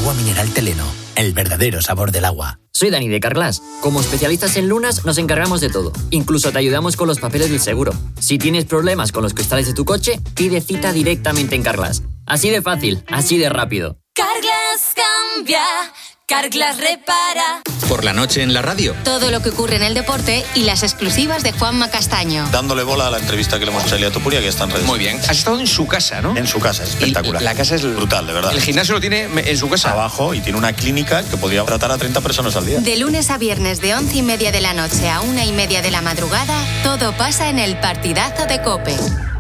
Agua mineral Teleno, el verdadero sabor del agua. Soy Dani de Carglass. Como especialistas en lunas nos encargamos de todo. Incluso te ayudamos con los papeles del seguro. Si tienes problemas con los cristales de tu coche, pide cita directamente en Carglass. Así de fácil, así de rápido. Carglass cambia, Carglass repara. Por la noche en la radio. Todo lo que ocurre en el deporte y las exclusivas de Juanma Castaño. Dándole bola a la entrevista que le hemos hecho a Elia Topuria, que está en redes. Muy bien. Has estado en su casa, ¿no? En su casa, es espectacular. Y la casa es brutal, de verdad. El gimnasio lo tiene en su casa. Abajo, y tiene una clínica que podría tratar a 30 personas al día. De lunes a viernes de 11:30 de la noche a 1:30 de la madrugada, todo pasa en el partidazo de COPE.